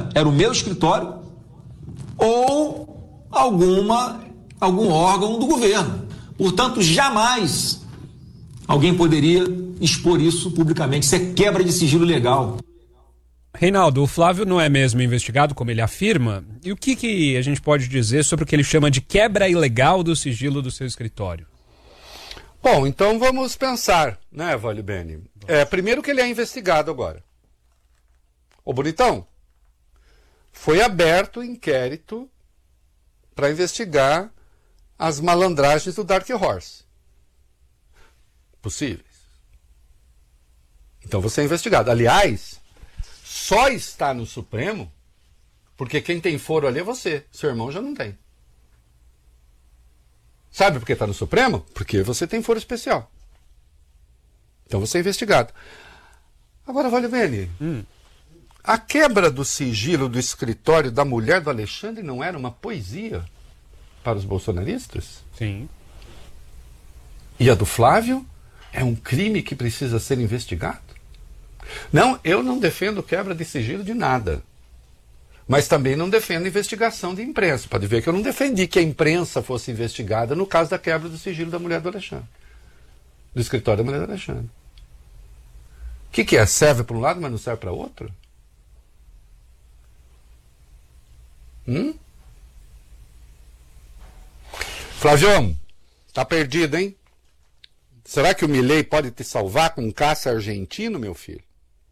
era o meu escritório ou algum órgão do governo. Portanto, jamais alguém poderia expor isso publicamente. Isso é quebra de sigilo legal. Reinaldo, o Flávio não é mesmo investigado, como ele afirma? E o que a gente pode dizer sobre o que ele chama de quebra ilegal do sigilo do seu escritório? Bom, então vamos pensar, né, Vale Bene? Primeiro que ele é investigado agora. Ô, bonitão, foi aberto o inquérito para investigar as malandragens do Dark Horse. Possíveis. Então você é investigado. Aliás, só está no Supremo porque quem tem foro ali é você. Seu irmão já não tem. Sabe por que está no Supremo? Porque você tem foro especial. Então você é investigado. Agora, Vale Bene, a quebra do sigilo do escritório da mulher do Alexandre não era uma poesia para os bolsonaristas? Sim. E a do Flávio é um crime que precisa ser investigado? Não, eu não defendo quebra de sigilo de nada. Mas também não defendo investigação de imprensa. Pode ver que eu não defendi que a imprensa fosse investigada no caso da quebra do sigilo da mulher do Alexandre. Do escritório da mulher do Alexandre. O que é? Serve para um lado, mas não serve para outro? Flávio, tá perdido, hein? Será que o Milei pode te salvar com um caça argentino, meu filho?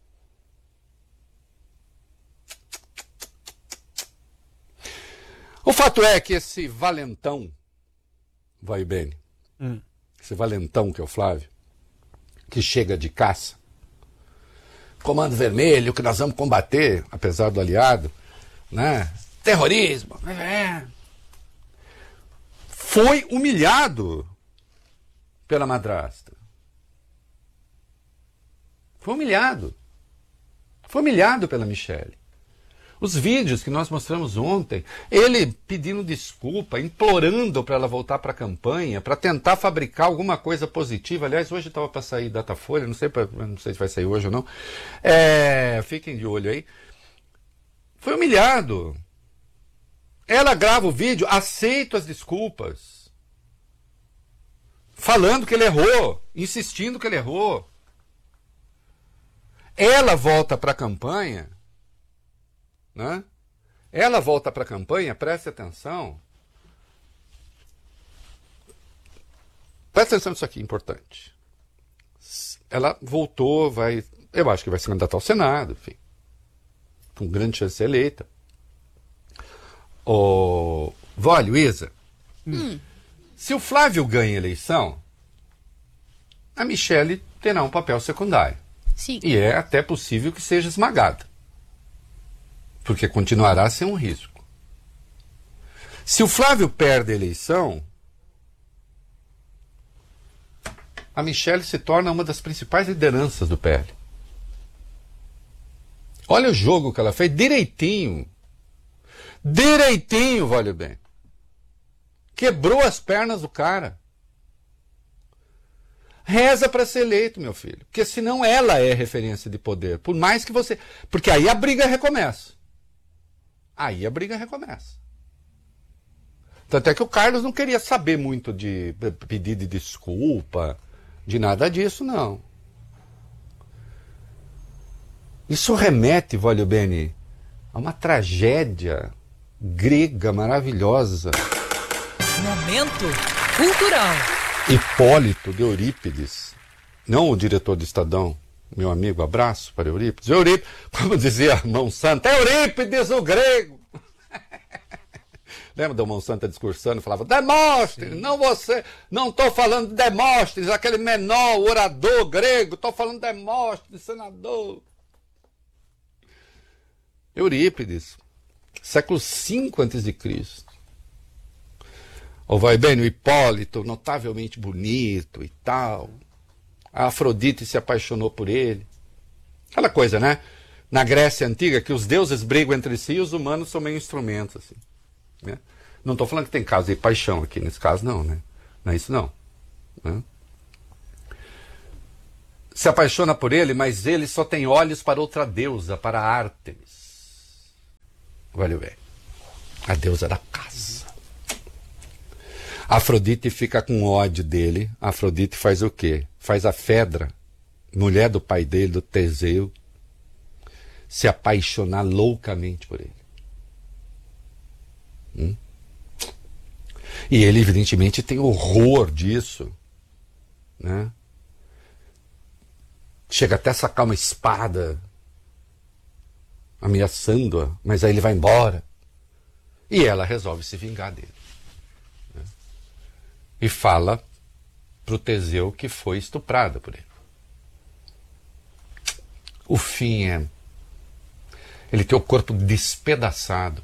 O fato é que esse valentão, vai bem, esse valentão que é o Flávio, que chega de caça, Comando Vermelho, que nós vamos combater, apesar do aliado, né? Terrorismo, foi humilhado pela madrasta. Foi humilhado. Foi humilhado pela Michele. Os vídeos que nós mostramos ontem, ele pedindo desculpa, implorando para ela voltar para a campanha, para tentar fabricar alguma coisa positiva. Aliás, hoje estava para sair Datafolha, não sei se vai sair hoje ou não. Fiquem de olho aí. Foi humilhado. Ela grava o vídeo, aceita as desculpas, falando que ele errou, insistindo que ele errou. Ela volta para a campanha, né? Ela volta para a campanha, preste atenção. Preste atenção nisso aqui, importante. Ela voltou, eu acho que vai se candidatar ao Senado, enfim, com grande chance de ser eleita. Vó Luísa, se o Flávio ganha a eleição, a Michele terá um papel secundário. Sim. E é até possível que seja esmagada. Porque continuará a ser um risco. Se o Flávio perde a eleição, a Michele se torna uma das principais lideranças do PL. Olha o jogo que ela fez direitinho. Direitinho, vale bem. Quebrou as pernas do cara. Reza para ser eleito, meu filho. Porque senão ela é referência de poder. Por mais que você... Porque aí a briga recomeça. Aí a briga recomeça. Tanto é que o Carlos não queria saber muito de pedido de desculpa, de nada disso, não. Isso remete, Voglio Bene, a uma tragédia grega maravilhosa. Momento cultural. Hipólito de Eurípides, não o diretor do Estadão, meu amigo, abraço para Eurípides. Eurípides, como dizia a Mão Santa, Eurípides o grego. Lembra da Mão Santa discursando? Falava, Demóstenes, não você, não estou falando de Demóstenes, aquele menor orador grego, estou falando de Demóstenes, senador. Eurípides, século V a.C. Vai bem, o Hipólito, notavelmente bonito e tal. A Afrodite se apaixonou por ele. Aquela coisa, né? Na Grécia Antiga, que os deuses brigam entre si e os humanos são meio instrumentos, assim. Né? Não estou falando que tem caso de paixão aqui, nesse caso não, né? Não é isso não. Né? Se apaixona por ele, mas ele só tem olhos para outra deusa, para Ártemis. Olha bem. A deusa da caça. Afrodite fica com ódio dele. Afrodite faz o quê? Faz a Fedra, mulher do pai dele, do Teseu, se apaixonar loucamente por ele. E ele, evidentemente, tem horror disso, né? Chega até a sacar uma espada, ameaçando-a, mas aí ele vai embora. E ela resolve se vingar dele, né? E fala pro Teseu que foi estuprada por ele. O fim é... ele tem o corpo despedaçado.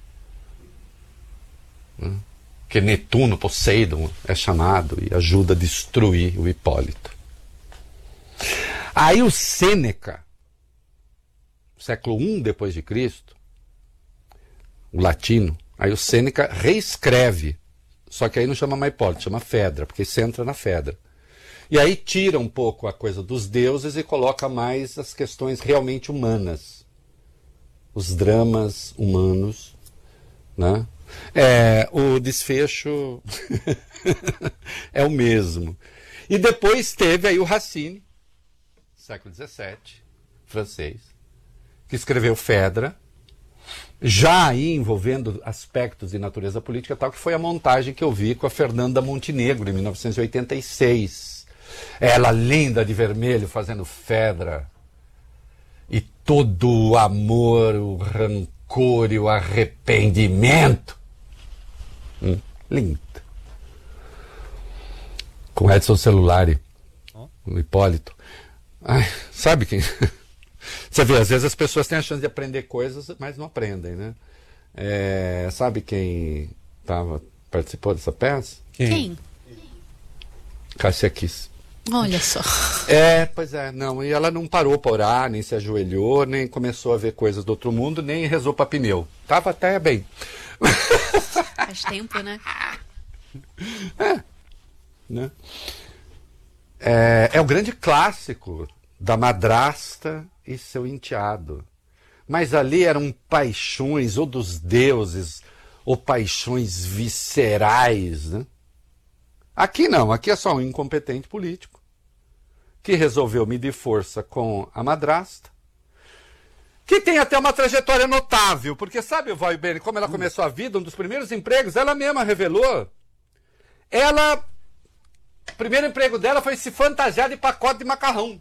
Que Netuno, Poseidon, é chamado e ajuda a destruir o Hipólito. Aí o Sêneca, século I depois de Cristo, o latino, aí o Sêneca reescreve, só que aí não chama mais Hipólito, chama Fedra, porque isso entra na Fedra. E aí tira um pouco a coisa dos deuses e coloca mais as questões realmente humanas, os dramas humanos, né? O desfecho é o mesmo. E depois teve aí o Racine, século XVII, francês, que escreveu Fedra, já aí envolvendo aspectos de natureza política, tal, que foi a montagem que eu vi com a Fernanda Montenegro, em 1986. Ela linda de vermelho, fazendo Fedra. E todo o amor, o rancor e o arrependimento. Lindo. Com Edson Celulari, o Hipólito. Ai, sabe quem? Você vê, às vezes as pessoas têm a chance de aprender coisas, mas não aprendem, né? Sabe quem participou dessa peça? Quem? Cássia Kiss. Olha só. Pois é, não. E ela não parou para orar, nem se ajoelhou, nem começou a ver coisas do outro mundo, nem rezou para pneu. Tava até bem. Faz tempo, né? Né? É o grande clássico da madrasta e seu enteado. Mas ali eram paixões ou dos deuses, ou paixões viscerais, né? Aqui não, aqui é só um incompetente político que resolveu medir força com a madrasta, que tem até uma trajetória notável, porque sabe, o Valbene, como ela começou a vida, um dos primeiros empregos, ela mesma revelou, o primeiro emprego dela foi se fantasiar de pacote de macarrão.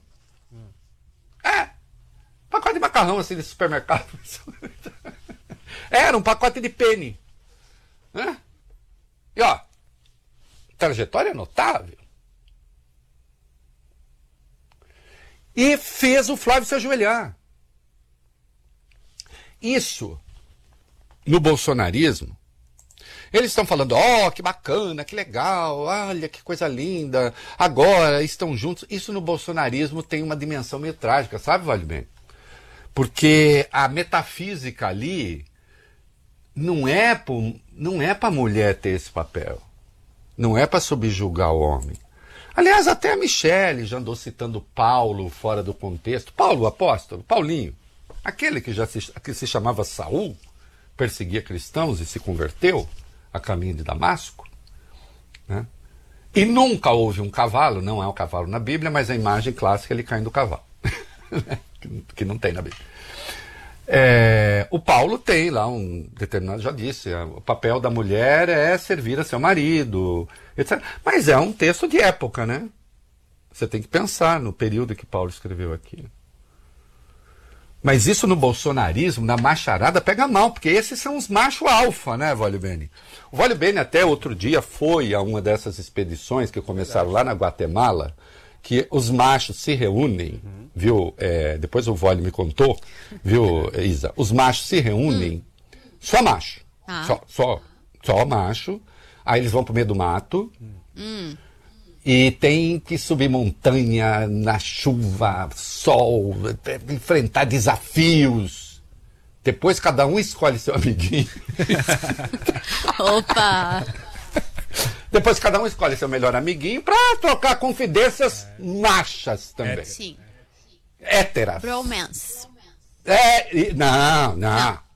Pacote de macarrão, assim, de supermercado. Era um pacote de penne. E ó, trajetória notável. E fez o Flávio se ajoelhar. Isso, no bolsonarismo, eles estão falando, que bacana, que legal, olha que coisa linda, agora estão juntos. Isso no bolsonarismo tem uma dimensão meio trágica, sabe, Valdemir? Porque a metafísica ali não é para a mulher ter esse papel. Não é para subjugar o homem. Aliás, até a Michele já andou citando Paulo fora do contexto. Paulo, o apóstolo, Paulinho, aquele que se chamava Saul, perseguia cristãos e se converteu a caminho de Damasco, né? E nunca houve um cavalo, não é o cavalo na Bíblia, mas a imagem clássica é ele caindo do cavalo, que não tem na Bíblia. O Paulo tem lá um determinado, já disse, o papel da mulher é servir a seu marido, etc. Mas é um texto de época, né? Você tem que pensar no período que Paulo escreveu aqui. Mas isso no bolsonarismo, na macharada, pega mal, porque esses são os machos alfa, né, Valbene? O Valbene até outro dia foi a uma dessas expedições que começaram lá na Guatemala, que os machos se reúnem, viu? Depois o Vole me contou, viu, Isa? Os machos se reúnem, só macho, só macho, aí eles vão pro meio do mato, e tem que subir montanha na chuva, sol, enfrentar desafios. Depois cada um escolhe seu amiguinho. Opa! Depois cada um escolhe seu melhor amiguinho pra trocar confidências machas também. Sim. Héteras. Bromance. Não.